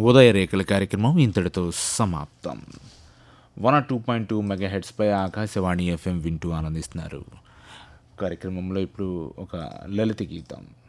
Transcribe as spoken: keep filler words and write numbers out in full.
ఉదయ రేఖల కార్యక్రమం ఇంతటితో సమాప్తం. One two point two mega హెడ్స్పై Akashvani FM వింటూ ఆనందిస్తున్నారు. కార్యక్రమంలో ఇప్పుడు ఒక లలిత గీతం.